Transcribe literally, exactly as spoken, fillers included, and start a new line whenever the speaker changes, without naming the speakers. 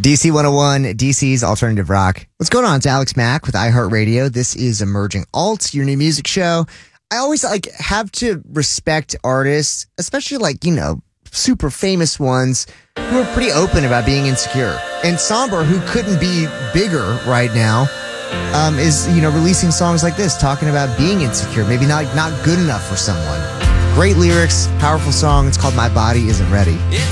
D C one oh one, D C's Alternative Rock. What's going on? It's Alex Mack with iHeartRadio. This is Emerging Alt, your new music show. I always like have to respect artists, especially like, you know, super famous ones who are pretty open about being insecure. And Somber, who couldn't be bigger right now, um, is, you know, releasing songs like this, talking about being insecure, maybe not, not good enough for someone. Great lyrics, powerful song. It's called My Body Isn't Ready.